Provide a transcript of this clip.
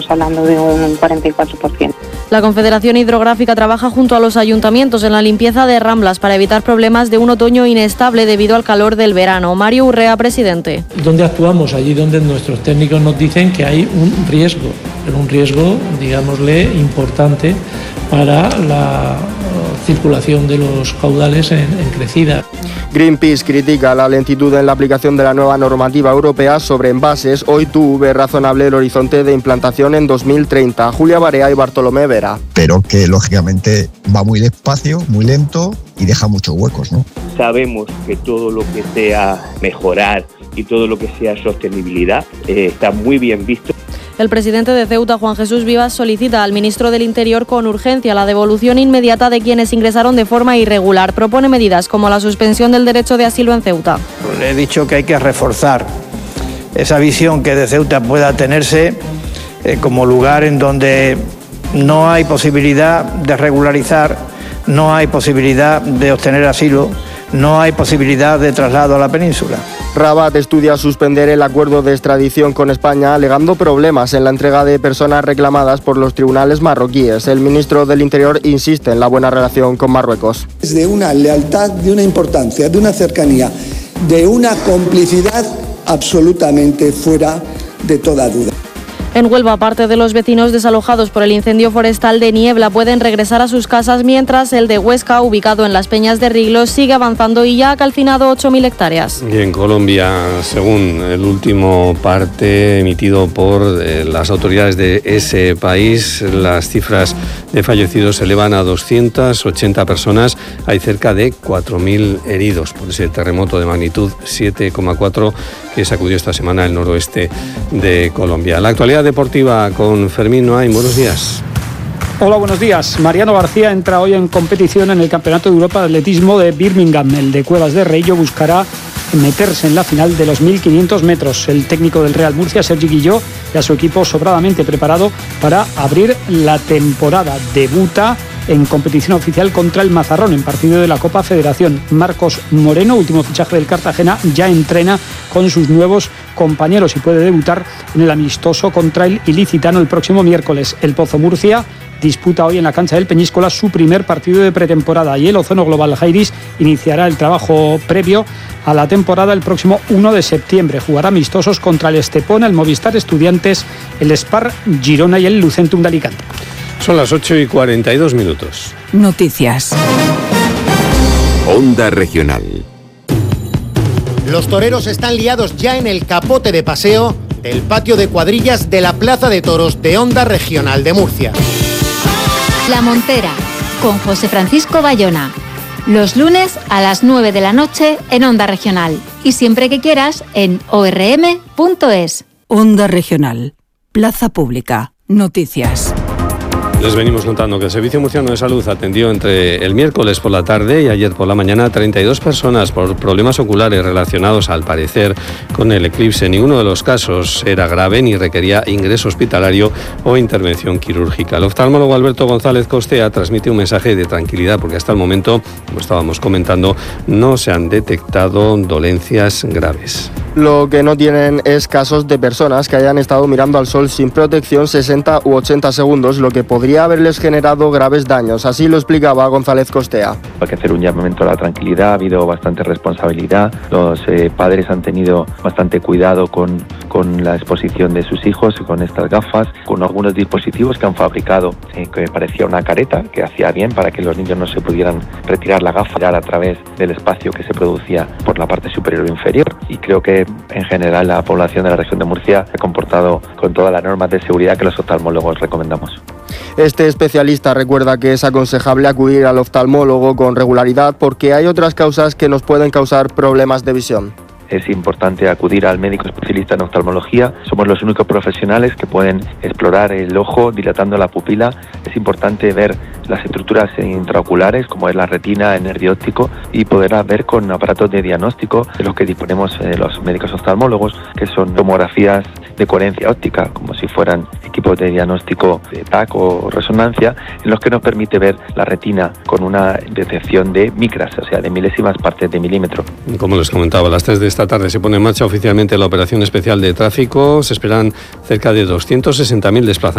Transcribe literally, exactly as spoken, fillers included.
hablando de un cuarenta y cuatro por ciento. La Confederación Hidrográfica trabaja junto a los ayuntamientos en la limpieza de ramblas para evitar problemas de un otoño inestable debido al calor del verano. Mario Urrea, presidente. ¿Dónde actuamos? Allí donde nuestros técnicos nos dicen que hay un riesgo, pero un riesgo, digámosle, importante para la circulación de los caudales en, en crecida. Greenpeace critica la lentitud en la aplicación de la nueva normativa europea sobre envases. Hoy tú ve razonable el horizonte de implantación en dos mil treinta. Julia Barea y Bartolomé Vera. Pero que lógicamente va muy despacio, muy lento y deja muchos huecos, ¿no? Sabemos que todo lo que sea mejorar y todo lo que sea sostenibilidad eh, está muy bien visto. El presidente de Ceuta, Juan Jesús Vivas, solicita al ministro del Interior con urgencia la devolución inmediata de quienes ingresaron de forma irregular. Propone medidas como la suspensión del derecho de asilo en Ceuta. Le he dicho que hay que reforzar esa visión que de Ceuta pueda tenerse eh, como lugar en donde no hay posibilidad de regularizar, no hay posibilidad de obtener asilo, no hay posibilidad de traslado a la península. Rabat estudia suspender el acuerdo de extradición con España, alegando problemas en la entrega de personas reclamadas por los tribunales marroquíes. El ministro del Interior insiste en la buena relación con Marruecos. Es de una lealtad, de una importancia, de una cercanía, de una complicidad absolutamente fuera de toda duda. En Huelva, parte de los vecinos desalojados por el incendio forestal de Niebla pueden regresar a sus casas, mientras el de Huesca, ubicado en las Peñas de Riglos, sigue avanzando y ya ha calcinado ocho mil hectáreas. Y en Colombia, según el último parte emitido por eh, las autoridades de ese país, las cifras de fallecidos se elevan a doscientas ochenta personas. Hay cerca de cuatro mil heridos por ese terremoto de magnitud siete coma cuatro que sacudió esta semana el noroeste de Colombia. La actualidad deportiva con Fermín Noain. Buenos días. Hola, buenos días. Mariano García entra hoy en competición en el Campeonato de Europa de Atletismo de Birmingham. El de Cuevas de Reillo buscará meterse en la final de los mil quinientos metros. El técnico del Real Murcia, Sergi Guilló, y a su equipo sobradamente preparado para abrir la temporada. Debuta en competición oficial contra el Mazarrón en partido de la Copa Federación. Marcos Moreno, último fichaje del Cartagena, ya entrena con sus nuevos compañeros y puede debutar en el amistoso contra el Ilicitano el próximo miércoles. El Pozo Murcia disputa hoy en la cancha del Peñíscola su primer partido de pretemporada y el Ozono Global Jairis iniciará el trabajo previo a la temporada el próximo uno de septiembre. Jugará amistosos contra el Estepona, el Movistar Estudiantes, el Spar Girona y el Lucentum de Alicante. Son las ocho y cuarenta y dos minutos. Noticias. Onda Regional. Los toreros están liados ya en el capote de paseo del patio de cuadrillas de la Plaza de Toros de Onda Regional de Murcia. La Montera, con José Francisco Bayona. Los lunes a las nueve de la noche en Onda Regional. Y siempre que quieras en o erre eme punto es. Onda Regional. Plaza Pública. Noticias. Les venimos contando que el Servicio Murciano de Salud atendió entre el miércoles por la tarde y ayer por la mañana a treinta y dos personas por problemas oculares relacionados, al parecer, con el eclipse. Ninguno de los casos era grave ni requería ingreso hospitalario o intervención quirúrgica. El oftalmólogo Alberto González Costea transmite un mensaje de tranquilidad porque hasta el momento, como estábamos comentando, no se han detectado dolencias graves. Lo que no tienen es casos de personas que hayan estado mirando al sol sin protección sesenta u ochenta segundos, lo que podría haberles generado graves daños. Así lo explicaba González Costea. Hay que hacer un llamamiento a la tranquilidad, ha habido bastante responsabilidad, los eh, padres han tenido bastante cuidado con, con la exposición de sus hijos, con estas gafas, con algunos dispositivos que han fabricado, eh, que parecía una careta, que hacía bien para que los niños no se pudieran retirar la gafa a través del espacio que se producía por la parte superior o inferior. Y creo que en general la población de la región de Murcia se ha comportado con todas las normas de seguridad que los oftalmólogos recomendamos. Este especialista recuerda que es aconsejable acudir al oftalmólogo con regularidad porque hay otras causas que nos pueden causar problemas de visión. Es importante acudir al médico especialista en oftalmología. Somos los únicos profesionales que pueden explorar el ojo dilatando la pupila. Es importante ver las estructuras intraoculares, como es la retina, el nervio óptico, y poderlas ver con aparatos de diagnóstico de los que disponemos eh, los médicos oftalmólogos, que son tomografías de coherencia óptica, como si fueran equipos de diagnóstico de T A C o resonancia, en los que nos permite ver la retina con una detección de micras, o sea, de milésimas partes de milímetro. Como les comentaba, a las tres de esta tarde se pone en marcha oficialmente la operación especial de tráfico. Se esperan cerca de doscientos sesenta mil desplazamientos